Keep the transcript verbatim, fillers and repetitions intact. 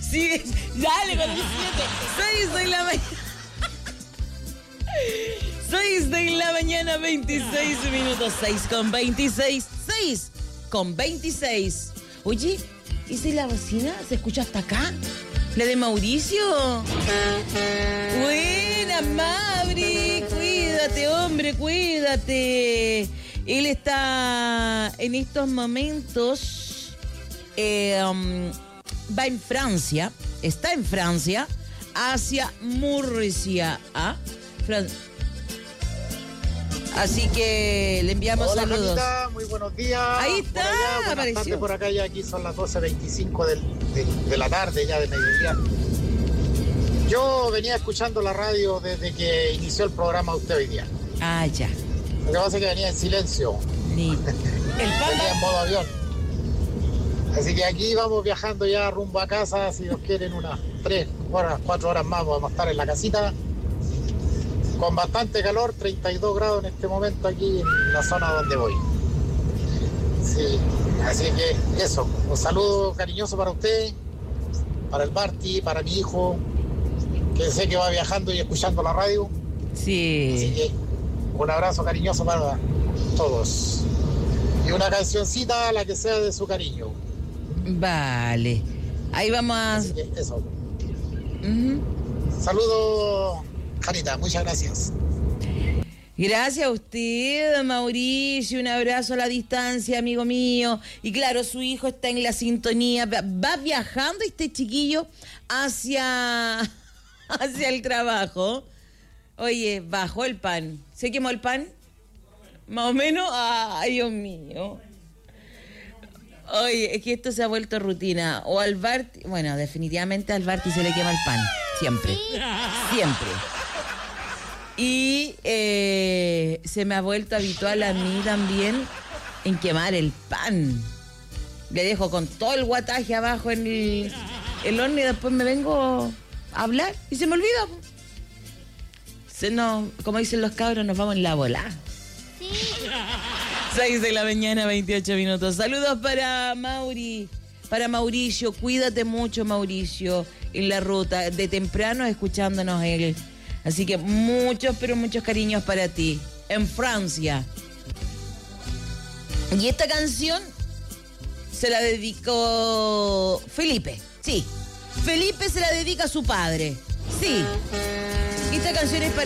Sí, dale con el siete. seis de la mañana. seis de la mañana, veintiséis minutos. seis con veintiséis. seis con veintiséis. Oye, ¿y si la bocina se escucha hasta acá? ¿La de Mauricio? Buena, Mauri. Cuídate, hombre, cuídate. Él está en estos momentos... Eh, um, va en Francia. Está en Francia. Hacia Murcia. ¿Ah? Fran- Así que le enviamos Hola, saludos. Janita, muy buenos días. Ahí está, por allá, buenas apareció. tardes por acá, ya aquí son las doce veinticinco del, de, de la tarde, ya de mediodía. Yo venía escuchando la radio desde que inició el programa usted hoy día. Ah, ya. Lo que pasa es que venía en silencio. Ni. El pan Venía en modo avión. Así que aquí vamos viajando ya rumbo a casa, si nos quieren unas tres horas, cuatro horas más, vamos a estar en la casita. Con bastante calor, treinta y dos grados en este momento aquí en la zona donde voy. Sí, así que eso, un saludo cariñoso para usted, para el Barty, para mi hijo, que sé que va viajando y escuchando la radio. Sí. Así que un abrazo cariñoso para todos. Y una cancioncita, la que sea de su cariño. Vale. Ahí vamos a... Así que eso. Uh-huh. Saludos, Janita, muchas gracias. Gracias a usted, Mauricio. Un abrazo a la distancia, amigo mío. Y claro, su hijo está en la sintonía. Va viajando este chiquillo hacia, hacia el trabajo. Oye, bajó el pan. ¿Se quemó el pan? Más o menos. Ay, Dios mío. Oye, es que esto se ha vuelto rutina. O al Barty... Bueno, definitivamente al Barty se le quema el pan. Siempre. Siempre. Y eh, se me ha vuelto habitual a mí también en quemar el pan. Le dejo con todo el guataje abajo en el, el horno y después me vengo a hablar y se me olvida. Se nos, como dicen los cabros, nos vamos en la bola. Sí. seis de la mañana, veintiocho minutos. Saludos para Mauri, para Mauricio. Cuídate mucho, Mauricio, en la ruta. De temprano escuchándonos él. Así que muchos, pero muchos cariños para ti. En Francia. Y esta canción se la dedicó Felipe. Sí. Felipe se la dedica a su padre. Sí. Esta canción es para